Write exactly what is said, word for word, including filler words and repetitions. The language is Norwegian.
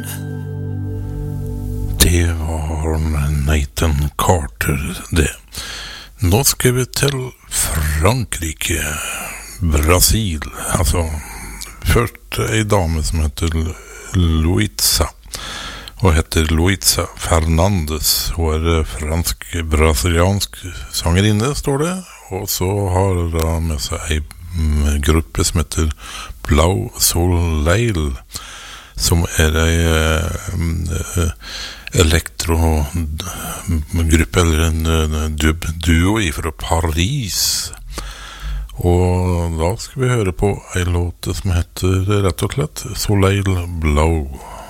Det var Nathan Carter, det. Nå skal vi til Frankrike, Brasil. Altså, først en dame som heter Luisa, og heter Luisa Fernandes. Hun er fransk-brasiliansk sangerinne, står det. Og så har hun med seg en gruppe som heter Blau Soleil, som er en uh, elektro-gruppe, eller en dub-duo fra Paris. Og da skal vi høre på en låt som heter rett og slett Soleil Blau.